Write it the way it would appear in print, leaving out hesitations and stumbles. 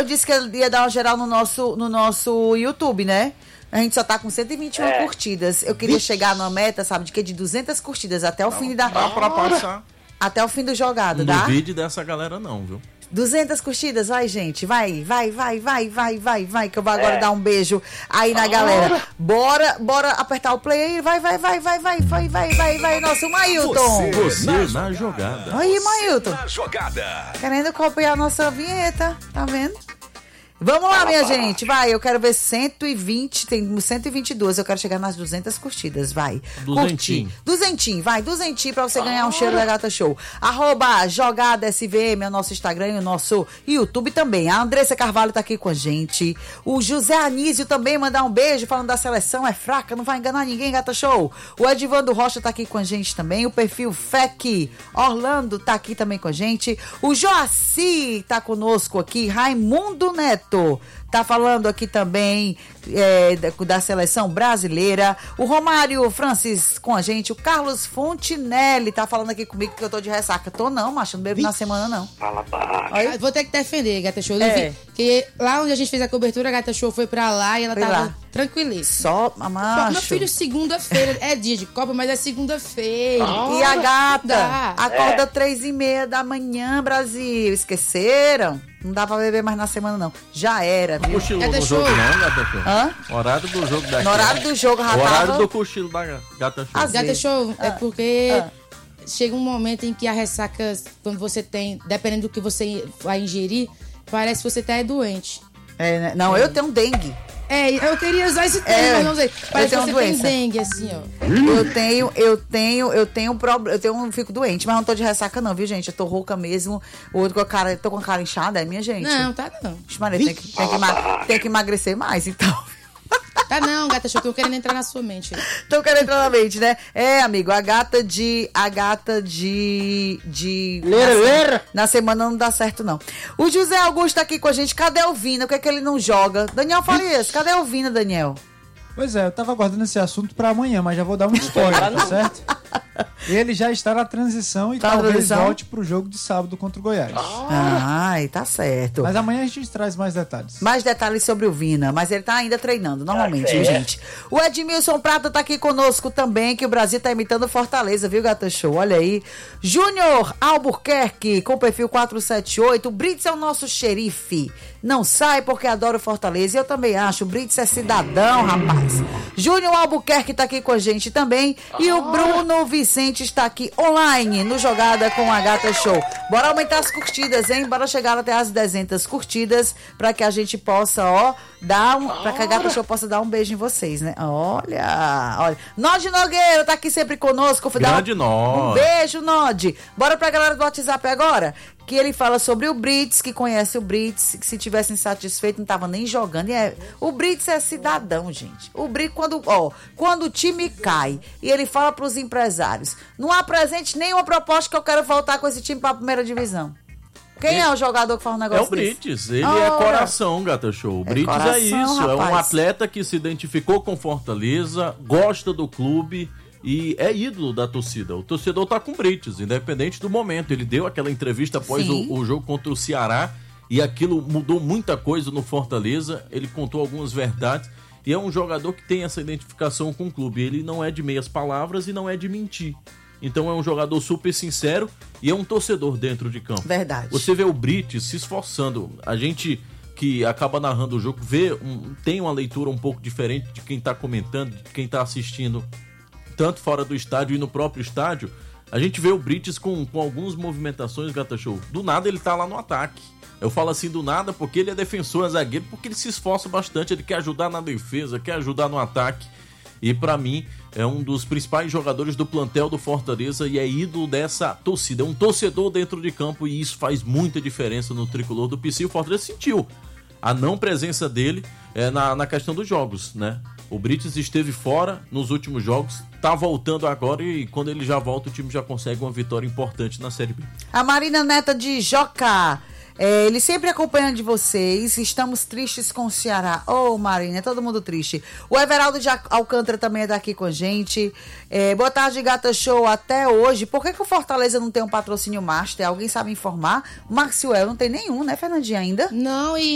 eu disse que ele ia dar uma geral no nosso YouTube, né? A gente só tá com 121 curtidas. Eu queria chegar numa meta, sabe, de 200 curtidas até o fim da... Dá pra passar. Até o fim do jogado, Não tá? duvide dessa galera não, viu? 200 curtidas, vai, gente, vai, que eu vou agora dar um beijo aí na galera. Bora apertar o play aí, vai, nosso Mailton. Você na jogada. Aí, Mailton. Na jogada. Querendo copiar a nossa vinheta, tá vendo? Vamos lá, minha gente, vai, eu quero ver 120, tem 122, eu quero chegar nas 200 curtidas, vai. Duzentinho, vai, pra você ganhar um cheiro da Gata Show. @JogadaSVM é o nosso Instagram e o nosso YouTube também. A Andressa Carvalho tá aqui com a gente. O José Anísio também mandar um beijo, falando da seleção, é fraca, não vai enganar ninguém, Gata Show. O Edivando Rocha tá aqui com a gente também. O perfil FEC Orlando tá aqui também com a gente. O Joaci tá conosco aqui. Raimundo Neto tá falando aqui também da seleção brasileira. O Romário Francis com a gente. O Carlos Fontinelli tá falando aqui comigo que eu tô de ressaca. Tô não, macho, não bebo na semana não. Fala baixo. Vou ter que defender, Gata Show. Porque lá onde a gente fez a cobertura, a Gata Show foi pra lá e ela tava tranquilíssima. Só, macho. Meu filho, segunda-feira, é dia de Copa, mas é segunda-feira. E a gata acorda 3:30 da manhã, Brasil. Esqueceram? Não dá pra beber mais na semana, não. Já era, viu? Cochilou no jogo, não, Gata Show? Hã? Horário do jogo daqui. No horário do jogo, rapaz. Horário do cochilo da Gata Show. Gata Show é porque chega um momento em que a ressaca, quando você tem, dependendo do que você vai ingerir, parece que você tá doente. Não, eu tenho dengue. Eu queria usar esse termo, mas não sei. Parece que você tem dengue, assim, ó. Eu fico doente, mas não tô de ressaca não, viu, gente? Eu tô rouca mesmo. Tô com a cara inchada, minha gente? Não, tá não. Maria, tem que emagrecer mais, então. Tá não, Gata Show, tô querendo entrar na sua mente. Tô querendo entrar na mente, né? Amigo, a gata de na semana não dá certo, não. O José Augusto tá aqui com a gente. Cadê o Vina? Por que é que ele não joga? Daniel Farias, cadê o Vina, Daniel? Pois é, eu tava aguardando esse assunto pra amanhã, mas já vou dar um spoiler, tá certo? Ele já está na transição e talvez volte pro jogo de sábado contra o Goiás. Ai, tá certo. Mas amanhã a gente traz mais detalhes. Mais detalhes sobre o Vina, mas ele tá ainda treinando, normalmente, viu, gente? O Edmilson Prata tá aqui conosco também, que o Brasil tá imitando Fortaleza, viu, Gata Show? Olha aí. Júnior Albuquerque, com perfil 478. O Brits é o nosso xerife. Não sai porque adora o Fortaleza. Eu também acho. O Brits é cidadão, rapaz. Júnior Albuquerque tá aqui com a gente também. E o Bruno Vicente está aqui online no Jogada com a Gata Show. Bora aumentar as curtidas, hein? Bora chegar até as 200 curtidas para que a gente possa, para que a Gata Show possa dar um beijo em vocês, né? Olha. Nod Nogueira tá aqui sempre conosco. Grande Nod. Um beijo, Nod. Bora pra galera do WhatsApp agora. Que ele fala sobre o Brits, que conhece o Brits, que se tivesse insatisfeito não tava nem jogando. O Brits é cidadão, gente. O Brits, quando o time cai e ele fala pros empresários, não apresente nenhuma proposta que eu quero voltar com esse time pra primeira divisão. Quem é o jogador que fala um negócio desse? É o Brits, ele é coração, Gata Show. O Brits é isso, rapaz. É um atleta que se identificou com Fortaleza, gosta do clube e é ídolo da torcida. O torcedor tá com o Brits, independente do momento. Ele deu aquela entrevista após o jogo contra o Ceará e aquilo mudou muita coisa no Fortaleza. Ele contou algumas verdades e é um jogador que tem essa identificação com o clube. Ele não é de meias palavras e não é de mentir. Então é um jogador super sincero e é um torcedor dentro de campo. Verdade. Você vê o Brits se esforçando. A gente que acaba narrando o jogo tem uma leitura um pouco diferente de quem tá comentando, de quem tá assistindo tanto fora do estádio e no próprio estádio. A gente vê o Brits com algumas movimentações, Gata Show. Do nada ele tá lá no ataque. Eu falo assim do nada porque ele é defensor, é zagueiro, porque ele se esforça bastante, ele quer ajudar na defesa, quer ajudar no ataque. E pra mim é um dos principais jogadores do plantel do Fortaleza e é ídolo dessa torcida. É um torcedor dentro de campo e isso faz muita diferença no tricolor do PC. O Fortaleza sentiu a não presença dele na questão dos jogos, né? O Brits esteve fora nos últimos jogos, tá voltando agora e quando ele já volta o time já consegue uma vitória importante na Série B. A Marina Neta de Joca. Ele sempre acompanhando de vocês. Estamos tristes com o Ceará. Marina, é todo mundo triste. O Everaldo de Alcântara também é daqui com a gente. Boa tarde, Gata Show. Até hoje. Por que o Fortaleza não tem um patrocínio master? Alguém sabe informar? O Maxwell não tem nenhum, né, Fernandinha, ainda? Não, e